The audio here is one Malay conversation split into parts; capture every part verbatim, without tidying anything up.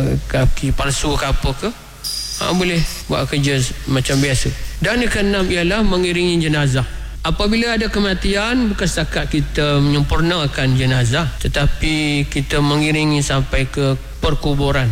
uh, kaki palsu ke apa ke, ha, boleh buat kerja macam biasa. Dan yang keenam ialah mengiringi jenazah. Apabila ada kematian, bukan setakat kita menyempurnakan jenazah, tetapi kita mengiringi sampai ke perkuburan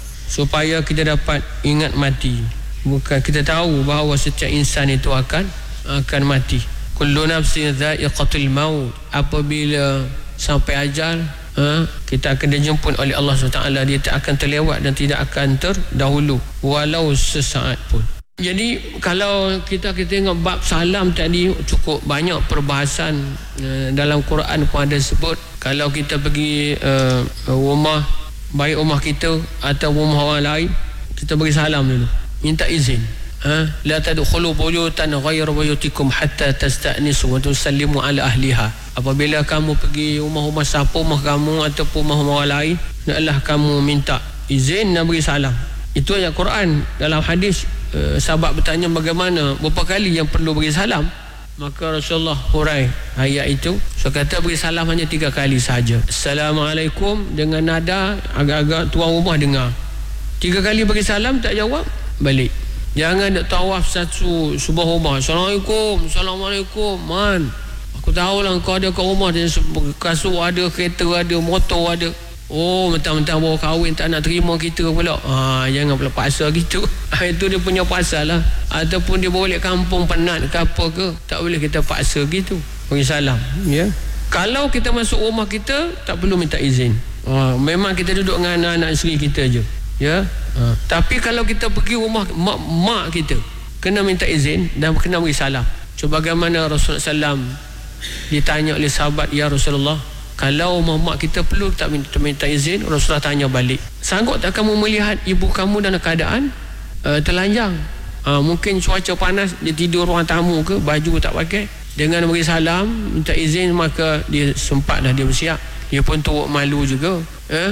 supaya kita dapat ingat mati. Bukan, kita tahu bahawa setiap insan itu akan akan mati. Kullu nafsin dha'iqatul maut. Apabila sampai ajal, ha, kita akan dijemput oleh Allah subhanahu wa taala. Dia tak akan terlewat dan tidak akan terdahulu walau sesaat pun. Jadi kalau kita kita tengok bab salam tadi, cukup banyak perbahasan uh, dalam Quran pun ada sebut. Kalau kita pergi uh, rumah, baik rumah kita atau rumah orang lain, kita beri salam dulu, minta izin. Ha, la tadkhulu buyutan ghayra buyutikum hatta tasta'nisu wa tusallimu ala ahliha. Apabila kamu pergi rumah-rumah siapa, rumah kamu ataupun rumah orang lain, hendaklah kamu minta izin dan beri salam. Itu ayat Quran. Dalam hadis, Uh, sahabat bertanya bagaimana, berapa kali yang perlu beri salam, maka Rasulullah hurai ayat itu. So kata beri salam hanya tiga kali sahaja. Assalamualaikum dengan nada agak-agak tuan rumah dengar. Tiga kali beri salam, tak jawab, balik. Jangan nak tawaf satu sebuah rumah, Assalamualaikum, Assalamualaikum, man, aku tahulah kau ada kat rumah, kasut ada, kereta ada, motor ada. Oh, mentang-mentang baru kahwin tak nak terima kita pula. Ah, jangan pula paksa gitu. Itu dia punya pasal lah. Ataupun dia balik kampung penat ke apa ke, tak boleh kita paksa gitu. Bagi salam, ya. Kalau kita masuk rumah kita, tak perlu minta izin. Ah, memang kita duduk dengan anak-anak isteri kita je, ya. Ah. Tapi kalau kita pergi rumah mak, mak kita, kena minta izin dan kena beri salam. Cuba bagaimana Rasulullah sallallahu alaihi wasallam ditanya oleh sahabat, ya Rasulullah, kalau mak kita perlu tak minta, minta izin, Rasulullah tanya balik, sanggup tak kamu melihat ibu kamu dalam keadaan uh, telanjang, uh, mungkin cuaca panas, dia tidur ruang tamu ke, baju tak pakai, dengan beri salam minta izin, maka dia sempat dah, dia bersiap. Dia pun turut malu juga, eh?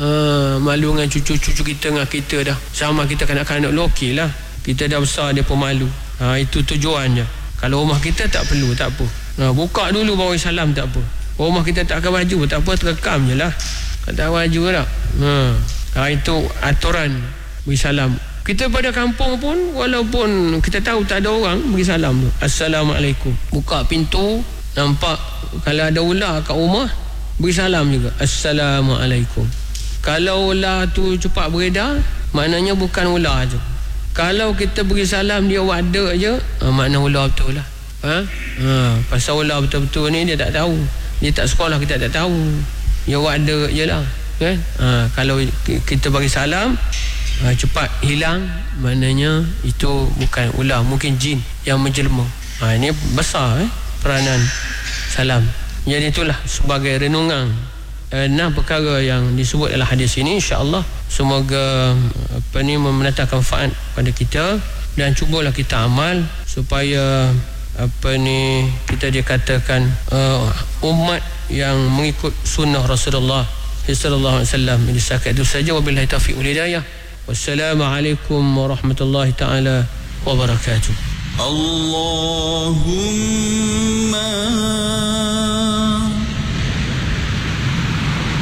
uh, malu dengan cucu-cucu kita, dengan kita dah sama kita kanak-kanak lo, okey lah, kita dah besar, dia pun malu. uh, itu tujuannya. Kalau rumah kita tak perlu, tak apa, uh, buka dulu baru salam, tak apa. Rumah kita tak pakai baju, tak apa, terekam je lah, tak baju tak. Ha. Ha, itu aturan beri salam. Kita pada kampung pun, walaupun kita tahu tak ada orang, beri salam tu, Assalamualaikum. Buka pintu, nampak kalau ada ular kat rumah, beri salam juga, Assalamualaikum. Kalau ular tu cepat beredar, maknanya bukan ular tu. Kalau kita beri salam dia wadak je, ha, makna ular betul lah. Ha? Ha, pasal ular betul-betul ni dia tak tahu, dia tak sekolah, kita tak tahu, dia wadak je lah, kan? Ha, kalau kita bagi salam, ha, cepat hilang, maknanya itu bukan ular, mungkin jin yang menjelma. Ha, ini besar eh, peranan salam. Jadi itulah sebagai renungan enam perkara yang disebut dalam hadis ini. InsyaAllah semoga apa ni mendatangkan manfaat pada kita, dan cubalah kita amal supaya apa ni kita dikatakan uh, umat yang mengikut sunnah Rasulullah sallallahu alaihi wasallam. Ini setakat itu saja. Wabillahi taufiq wal hidayah. Wassalamualaikum warahmatullahi taala wabarakatuh. Allahumma